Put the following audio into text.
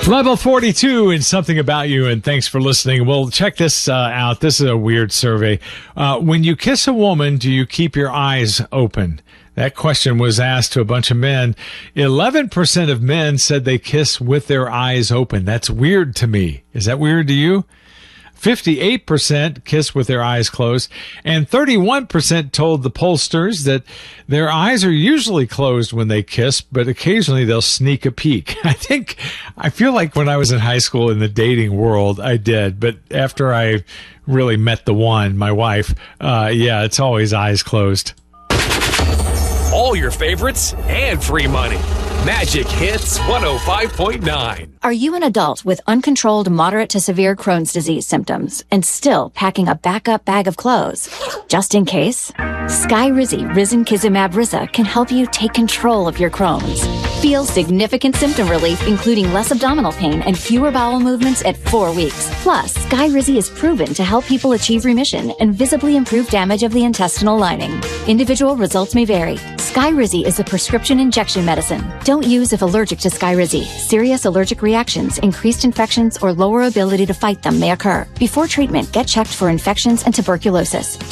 Level 42 in Something About You, and thanks for listening. Well, check this out. This is a weird survey. When you kiss a woman, do you keep your eyes open? That question was asked to a bunch of men. 11% of men said they kiss with their eyes open. That's weird to me. Is that weird to you? 58% kiss with their eyes closed, and 31% told the pollsters that their eyes are usually closed when they kiss, but occasionally they'll sneak a peek. I feel like when I was in high school in the dating world, I did, but after I really met the one, my wife, it's always eyes closed. All your favorites and free money. Magic Hits 105.9. Are you an adult with uncontrolled moderate to severe Crohn's disease symptoms and still packing a backup bag of clothes? Just in case? Skyrizi Risankizumab Riza can help you take control of your Crohn's. Feel significant symptom relief, including less abdominal pain and fewer bowel movements at 4 weeks. Plus, Skyrizi is proven to help people achieve remission and visibly improve damage of the intestinal lining. Individual results may vary. Skyrizi is a prescription injection medicine. Don't use if allergic to Skyrizi. Serious allergic reactions, increased infections, or lower ability to fight them may occur. Before treatment, get checked for infections and tuberculosis.